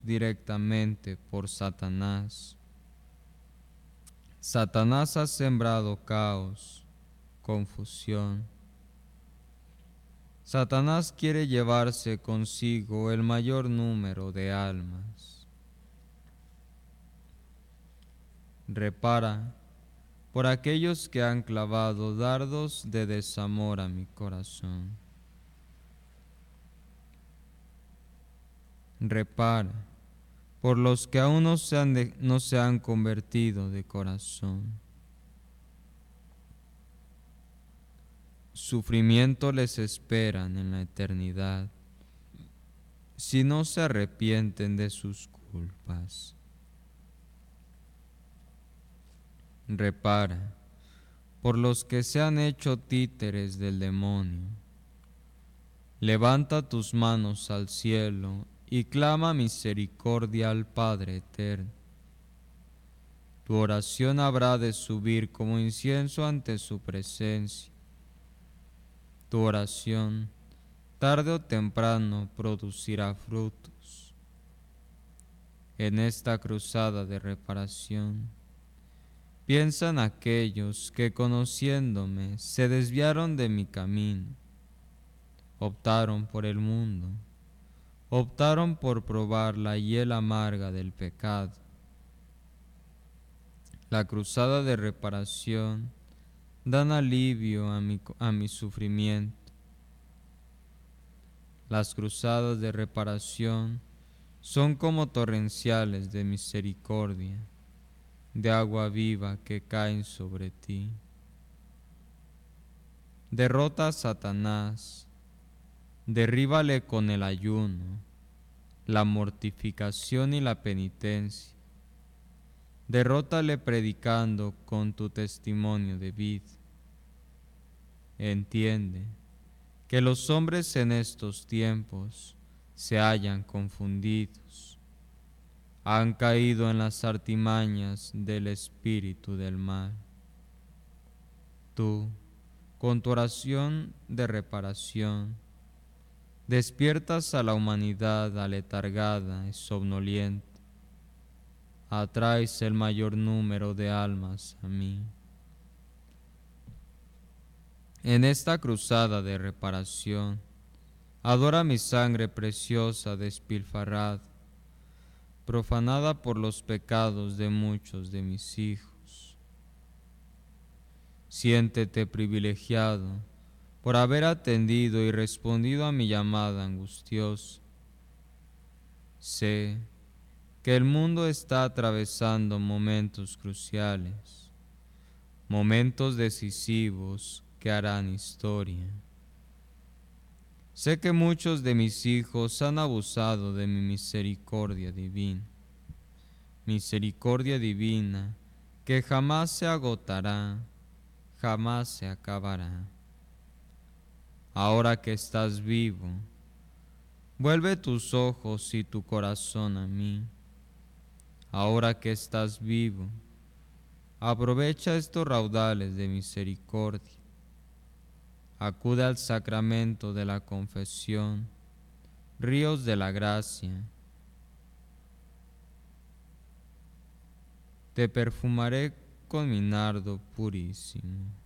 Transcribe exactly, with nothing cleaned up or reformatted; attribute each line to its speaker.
Speaker 1: directamente por Satanás. Satanás ha sembrado caos, confusión. Satanás quiere llevarse consigo el mayor número de almas. Repara por aquellos que han clavado dardos de desamor a mi corazón. Repara por los que aún no se han, de, no se han convertido de corazón. Sufrimiento les esperan en la eternidad si no se arrepienten de sus culpas. Repara por los que se han hecho títeres del demonio. Levanta tus manos al cielo y clama misericordia al Padre eterno. Tu oración habrá de subir como incienso ante su presencia. Tu oración, tarde o temprano, producirá frutos. En esta cruzada de reparación, piensa en aquellos que, conociéndome, se desviaron de mi camino, optaron por el mundo, optaron por probar la hiel amarga del pecado. La cruzada de reparación dan alivio a mi, a mi sufrimiento. Las cruzadas de reparación son como torrenciales de misericordia, de agua viva que caen sobre ti. Derrota a Satanás, derríbale con el ayuno, la mortificación y la penitencia. Derrótale predicando con tu testimonio de vida. Entiende que los hombres en estos tiempos se hallan confundidos. Han caído en las artimañas del espíritu del mal. Tú, con tu oración de reparación, despiertas a la humanidad aletargada y somnolienta. Atraes el mayor número de almas a mí. En esta cruzada de reparación, adora mi sangre preciosa despilfarrada, profanada por los pecados de muchos de mis hijos. Siéntete privilegiado por haber atendido y respondido a mi llamada angustiosa. Sé que el mundo está atravesando momentos cruciales, momentos decisivos que harán historia. Sé que muchos de mis hijos han abusado de mi misericordia divina, misericordia divina que jamás se agotará, jamás se acabará. Ahora que estás vivo, vuelve tus ojos y tu corazón a mí. Ahora que estás vivo, aprovecha estos raudales de misericordia. Acude al sacramento de la confesión, ríos de la gracia. Te perfumaré con mi nardo purísimo.